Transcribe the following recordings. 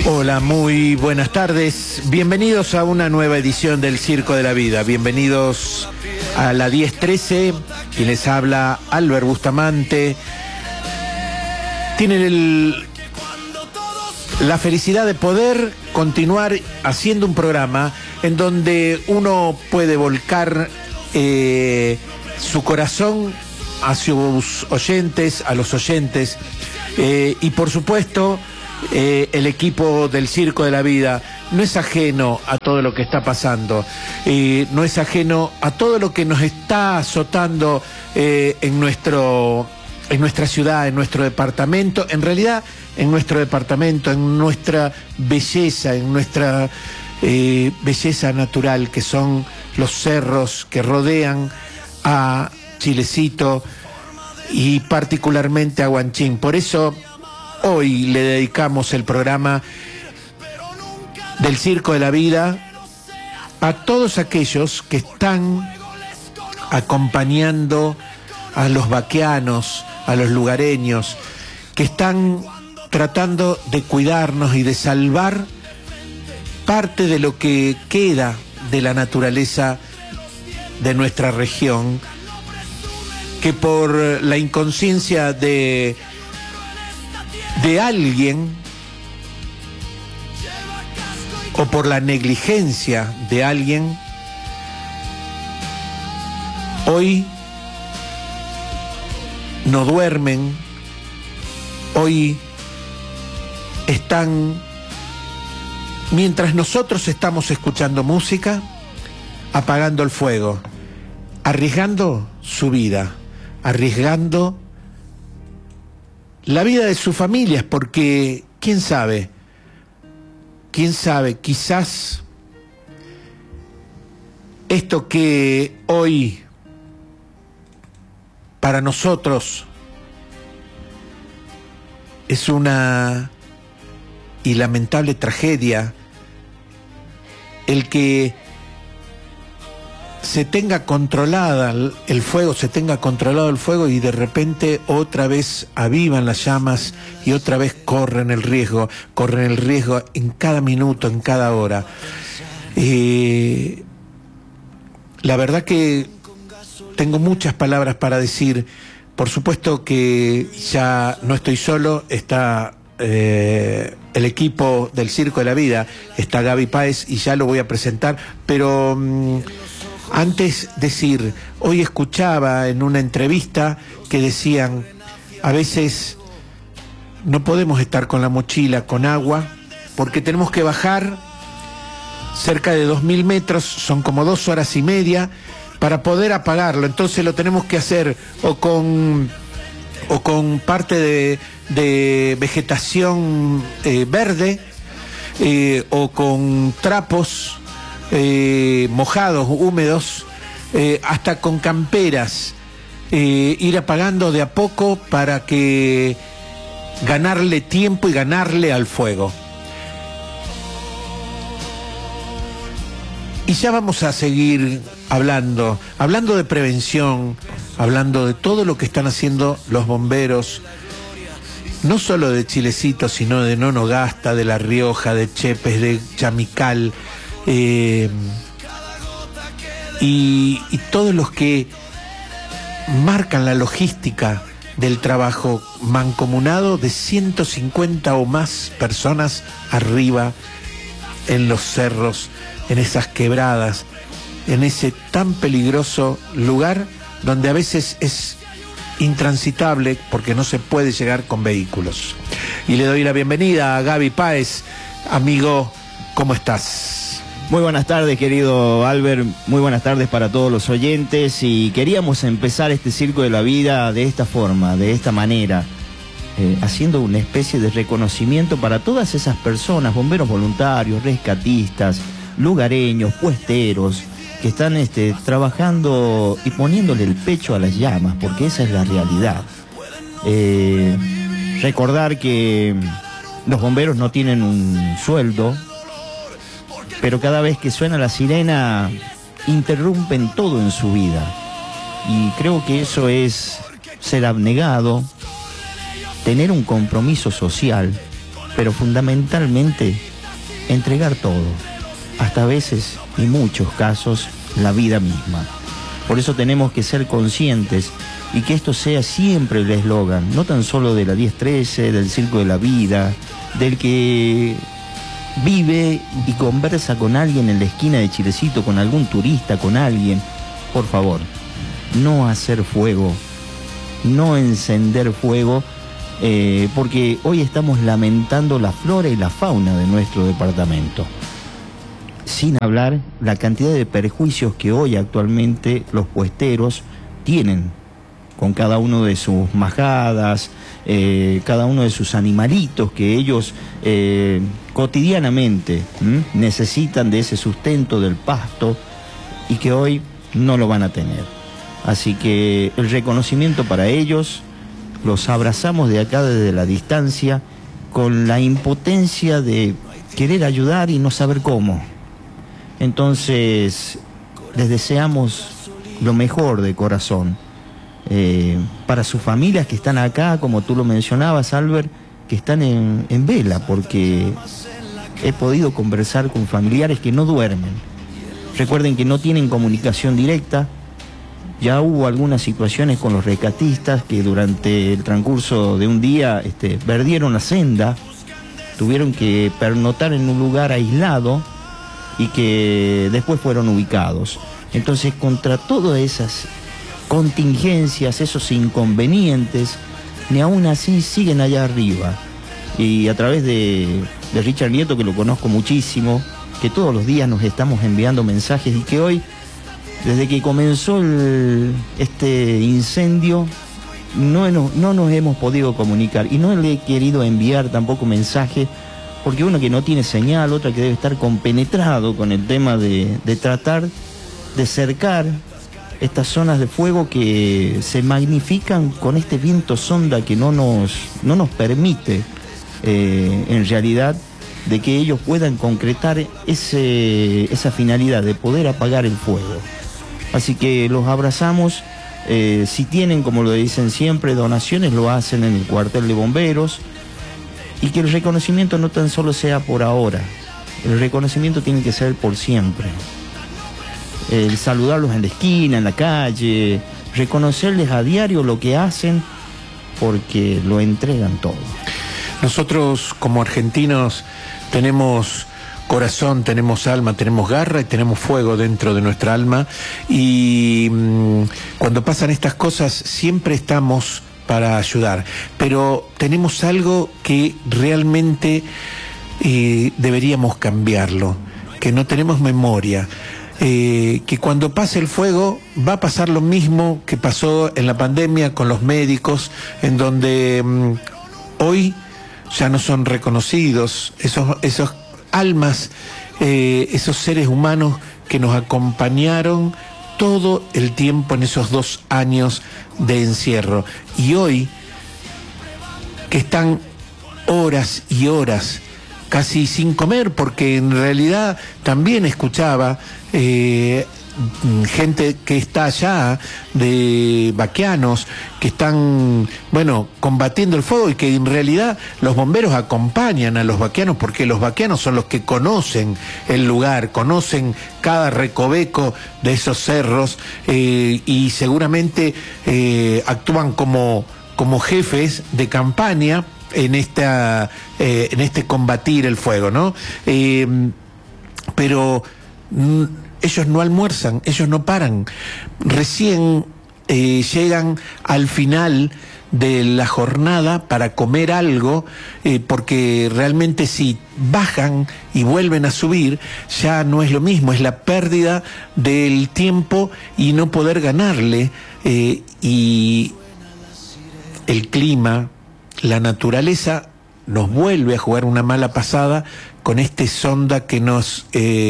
Hola, muy buenas tardes. Bienvenidos a una nueva edición del Circo de la Vida. Bienvenidos a la 1013. Quien les habla, Albert Bustamante. Tienen la felicidad de poder continuar haciendo un programa en donde uno puede volcar su corazón a sus oyentes, a los oyentes, y por supuesto el equipo del Circo de la Vida no es ajeno a todo lo que está pasando, no es ajeno a todo lo que nos está azotando en nuestra ciudad, en nuestro departamento, en realidad en nuestro departamento, en nuestra belleza, en nuestra belleza natural, que son los cerros que rodean a Chilecito y particularmente a Huanchín. Por eso hoy le dedicamos el programa del Circo de la Vida a todos aquellos que están acompañando a los vaqueanos, a los lugareños, que están tratando de cuidarnos y de salvar parte de lo que queda de la naturaleza de nuestra región, que por la inconsciencia de alguien o por la negligencia de alguien, hoy no duermen, hoy están, mientras nosotros estamos escuchando música, apagando el fuego, arriesgando su vida, arriesgando la vida de sus familias, porque quién sabe, quizás esto que hoy para nosotros es una y lamentable tragedia, el que se tenga controlada el fuego, se tenga controlado el fuego y de repente otra vez avivan las llamas y otra vez corren el riesgo en cada minuto, en cada hora. La verdad que tengo muchas palabras para decir. Por supuesto que ya no estoy solo, está el equipo del Circo de la Vida, está Gaby Páez y ya lo voy a presentar, pero antes decir, hoy escuchaba en una entrevista que decían, a veces no podemos estar con la mochila con agua porque tenemos que bajar cerca de 2000 metros, son como 2 horas y media para poder apagarlo, entonces lo tenemos que hacer o con parte de vegetación verde, o con trapos mojados, húmedos, hasta con camperas, ir apagando de a poco para que ganarle tiempo y ganarle al fuego. Y ya vamos a seguir hablando de prevención, hablando de todo lo que están haciendo los bomberos, no solo de sino de Nonogasta, de La Rioja, de Chepes, de Chamical, y todos los que marcan la logística del trabajo mancomunado de 150 o más personas arriba en los cerros, en esas quebradas, en ese tan peligroso lugar donde a veces es intransitable porque no se puede llegar con vehículos. Y le doy la bienvenida a Gaby Páez. Amigo, ¿cómo estás? Muy buenas tardes, querido Albert, muy buenas tardes para todos los oyentes, y queríamos empezar este Circo de la Vida de esta forma, de esta manera, haciendo una especie de reconocimiento para todas esas personas, bomberos voluntarios, rescatistas, lugareños, puesteros, que están trabajando y poniéndole el pecho a las llamas, porque esa es la realidad. Recordar que los bomberos no tienen un sueldo, pero cada vez que suena la sirena interrumpen todo en su vida, y creo que eso es ser abnegado, tener un compromiso social pero fundamentalmente entregar todo, hasta a veces, y muchos casos, la vida misma. Por eso tenemos que ser conscientes y que esto sea siempre el eslogan, no tan solo de la 10-13, del Circo de la Vida, del que vive y conversa con alguien en la esquina de Chilecito, con algún turista, con alguien. Por favor, no hacer fuego, no encender fuego, porque hoy estamos lamentando la flora y la fauna de nuestro departamento. Sin hablar la cantidad de perjuicios que hoy actualmente los puesteros tienen con cada uno de sus majadas, cada uno de sus animalitos que ellos cotidianamente necesitan de ese sustento del pasto y que hoy no lo van a tener. Así que el reconocimiento para ellos, los abrazamos de acá desde la distancia con la impotencia de querer ayudar y no saber cómo. Entonces, les deseamos lo mejor de corazón. Para sus familias que están acá, como tú lo mencionabas, Albert, que están en vela, porque he podido conversar con familiares que no duermen. Recuerden que no tienen comunicación directa. Ya hubo algunas situaciones con los rescatistas que durante el transcurso de un día perdieron la senda, tuvieron que pernotar en un lugar aislado y que después fueron ubicados. Entonces, contra todas esas contingencias, esos inconvenientes, ni aún así siguen allá arriba. Y a través de Richard Nieto, que lo conozco muchísimo, que todos los días nos estamos enviando mensajes y que hoy, desde que comenzó este incendio, no nos hemos podido comunicar y no le he querido enviar tampoco mensaje, porque uno que no tiene señal, otra que debe estar compenetrado con el tema de tratar de cercar estas zonas de fuego que se magnifican con este viento sonda que no nos permite en realidad de que ellos puedan concretar esa finalidad de poder apagar el fuego. Así que los abrazamos. Si tienen, como lo dicen siempre, donaciones, lo hacen en el cuartel de bomberos. Y que el reconocimiento no tan solo sea por ahora, el reconocimiento tiene que ser por siempre. El saludarlos en la esquina, en la calle, reconocerles a diario lo que hacen, porque lo entregan todo. Nosotros como argentinos tenemos corazón, tenemos alma, tenemos garra y tenemos fuego dentro de nuestra alma, y cuando pasan estas cosas siempre estamos para ayudar, pero tenemos algo que realmente deberíamos cambiarlo, que no tenemos memoria, que cuando pase el fuego va a pasar lo mismo que pasó en la pandemia con los médicos, en donde hoy ya no son reconocidos esos almas, esos seres humanos que nos acompañaron todo el tiempo en esos 2 años de encierro, y hoy que están horas y horas casi sin comer, porque en realidad también escuchaba gente que está allá, de vaqueanos, que están, combatiendo el fuego, y que en realidad los bomberos acompañan a los vaqueanos, porque los vaqueanos son los que conocen el lugar, conocen cada recoveco de esos cerros, y seguramente actúan como jefes de campaña en este combatir el fuego, ¿no? Pero ellos no almuerzan, ellos no paran. Recién llegan al final de la jornada para comer algo, porque realmente si bajan y vuelven a subir, ya no es lo mismo, es la pérdida del tiempo y no poder ganarle, y el clima, la naturaleza nos vuelve a jugar una mala pasada con este sonda que nos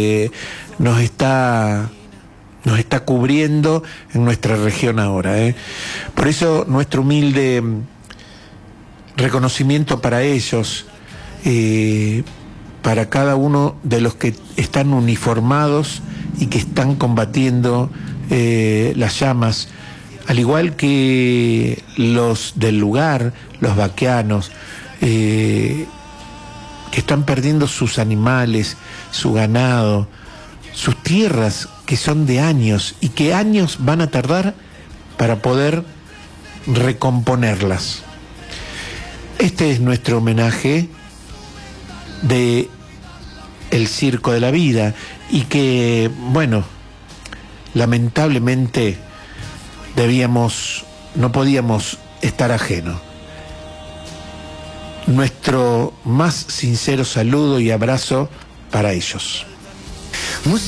está cubriendo en nuestra región ahora. Por eso nuestro humilde reconocimiento para ellos, para cada uno de los que están uniformados y que están combatiendo las llamas, al igual que los del lugar, los vaqueanos, que están perdiendo sus animales, su ganado, sus tierras que son de años y que años van a tardar para poder recomponerlas. Este es nuestro homenaje de el Circo de la Vida y que, bueno, lamentablemente no podíamos estar ajenos. Nuestro más sincero saludo y abrazo para ellos.